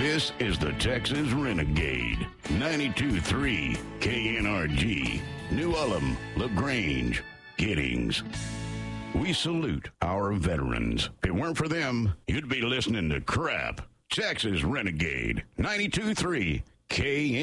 This is the Texas Renegade. 92.3 KNRG. New Ulm, LaGrange, Giddings. We salute our veterans. If it weren't for them, you'd be listening to crap. Texas Renegade. 92.3 KNRG.